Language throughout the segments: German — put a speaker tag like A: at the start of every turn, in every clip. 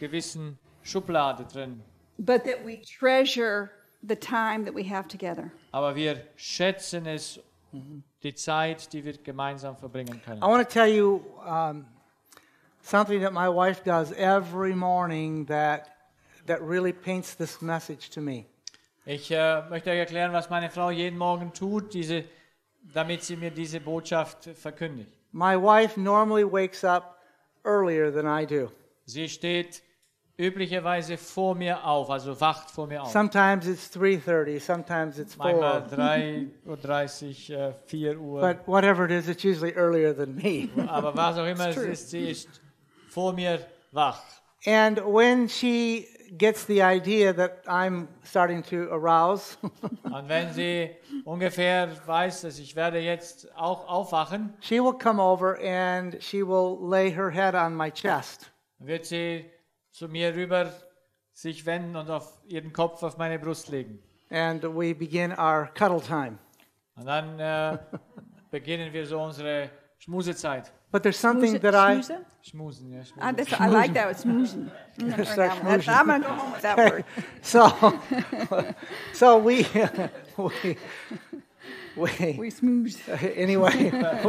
A: gewissen Schublade drin.
B: but that we treasure the time that we have together.
A: Aber wir schätzen es, die Zeit, die wir gemeinsam verbringen können.
C: I want to tell you something that my wife does every morning that really paints this message to me.
A: Ich möchte euch erklären, was meine Frau jeden Morgen tut, damit sie mir diese Botschaft verkündigt.
C: My wife normally wakes up earlier than I do.
A: Sie steht üblicherweise vor mir auf, also wacht vor mir auf.
C: Sometimes it's 3:30, sometimes it's 4.
A: Manchmal 3:30 Uhr, 4 Uhr.
C: But whatever it is, it's usually earlier than me.
A: Aber was auch immer es ist, sie ist vor mir wach.
C: And when she gets the idea that I'm starting to arouse,
A: Und wenn sie ungefähr weiß, dass ich werde jetzt auch aufwachen,
C: she will come over and she will lay her head on my chest.
A: wird sie zu mir rüber sich wenden und auf ihren Kopf auf meine Brust legen.
C: And we begin our cuddle time.
A: Und dann beginnen wir so unsere Schmusezeit.
C: But there's something that I...
A: Schmusen, ja,
B: I
A: Schmusen.
B: like that. It's smooching.
C: Start smooching.
B: I'm going to go home with that word.
C: So we
B: We smooch.
C: anyway.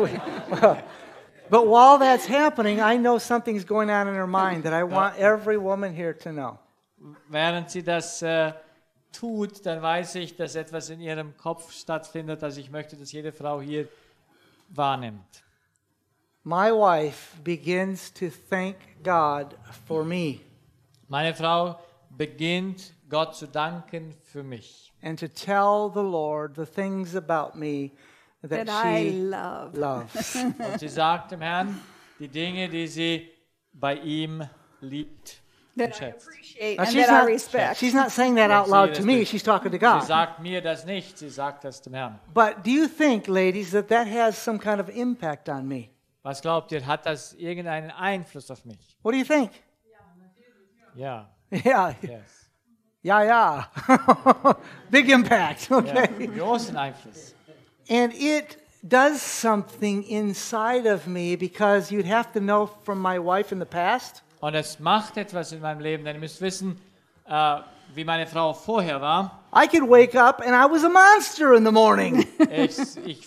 C: But while that's happening, I know something's going on in her mind that I want every woman here to know.
A: Während sie das tut, dann weiß ich, dass etwas in ihrem Kopf stattfindet, das ich möchte, dass jede Frau hier wahrnimmt.
C: My wife begins to thank God for me
A: Meine Frau beginnt, Gott zu danken für mich.
C: and to tell the Lord the things about me that
B: That I
C: she
B: love.
C: loves.
A: Und sie sagt dem Herrn die Dinge, die sie bei ihm liebt und
B: That I
A: schätzt.
B: appreciate
C: Now,
B: and that I respect.
C: she's not saying that out loud to me. She's talking to
A: Sie
C: God.
A: sagt mir das nicht, sie sagt das dem Herrn.
C: But do you think, ladies, that has some kind of impact on me?
A: Was glaubt ihr, hat das irgendeinen Einfluss auf mich?
C: What do you think?
A: Ja,
C: Yeah.
A: yes.
C: Yeah. Big impact.
A: Ja,
C: Okay.
A: großen Einfluss.
C: And it does something inside of me because you'd have to know from my wife in the past.
A: Und es macht etwas in meinem Leben, denn ihr müsst wissen, wie meine Frau vorher war.
C: I could wake up and I was a monster in the morning.
A: Ich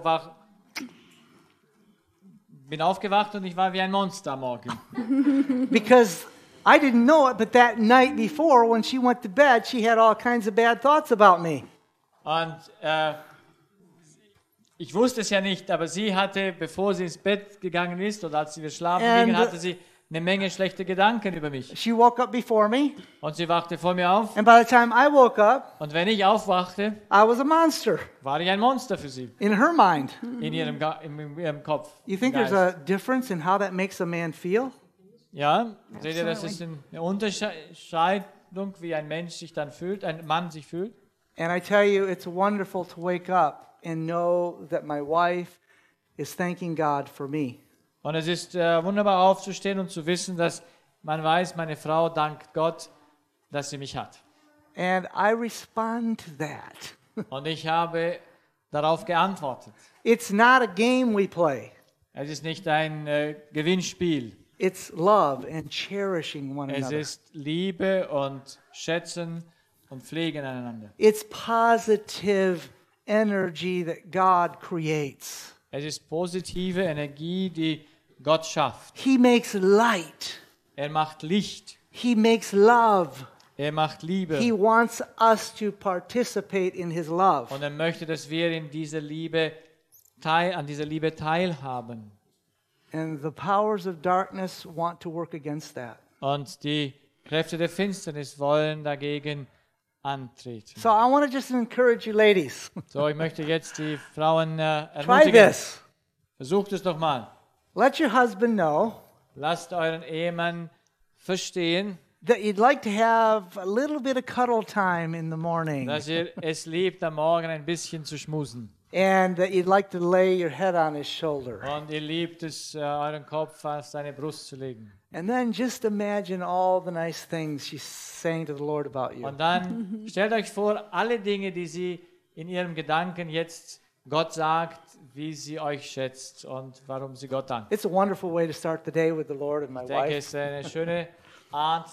A: bin aufgewacht und ich war wie ein Monster am Morgen.
C: Because I didn't know it, but that night before, when she went to bed, she had all kinds of bad thoughts about me.
A: Und ich wusste es ja nicht, aber sie hatte, bevor sie ins Bett gegangen ist oder als sie schlafen ging, hatte sie eine Menge schlechte Gedanken über mich.
C: She woke up before me,
A: Und sie wachte vor mir auf.
C: and by the time I woke up,
A: Und wenn ich aufwachte,
C: I was a monster
A: war ich ein Monster für sie.
C: in her mind.
A: In ihrem Kopf.
C: You think
A: im
C: there's
A: Geist.
C: a difference in how that makes a man feel?
A: Ja, seht ihr, das ist eine Unterscheidung, wie ein Mensch sich dann fühlt, ein Mann sich fühlt.
C: And I tell you, it's wonderful to wake up and know that my wife is thanking God for me.
A: Und es ist wunderbar aufzustehen und zu wissen, dass man weiß, meine Frau dankt Gott, dass sie mich hat.
C: And I respond to that.
A: Und ich habe darauf geantwortet.
C: It's not a game we play.
A: Es ist nicht ein Gewinnspiel.
C: It's love and cherishing one
A: Es
C: another.
A: ist Liebe und Schätzen und Pflegen einander.
C: It's positive energy that God creates.
A: Es ist positive Energie, die Gott schafft.
C: He makes light.
A: Er macht Licht.
C: He makes love.
A: Er macht Liebe.
C: He wants us to participate in His love.
A: Und er möchte, dass wir in dieser Liebe an dieser Liebe teilhaben.
C: And the powers of darkness want to work against that.
A: Und die Kräfte der Finsternis wollen dagegen antreten.
C: So I want to just encourage you ladies.
A: So, ich möchte jetzt die Frauen
C: Try
A: ermutigen.
C: this.
A: Versucht es doch mal.
C: Let your husband know
A: Lasst euren Ehemann verstehen,
C: that you'd like to have a little bit of cuddle time in the morning.
A: dass ihr es liebt, am Morgen ein bisschen zu schmusen.
C: And that you'd like to lay your head on his shoulder.
A: Und ihr liebt es, euren Kopf auf seine Brust zu legen.
C: And then just imagine all the nice things she's saying to the Lord about you.
A: Und dann stellt euch vor, alle Dinge, die sie in ihrem Gedanken jetzt Gott sagt, wie sie euch schätzt und warum sie Gott dankt.
C: It's a wonderful way to start the day with the Lord and my
A: Ich denke,
C: wife.
A: es ist eine schöne Art,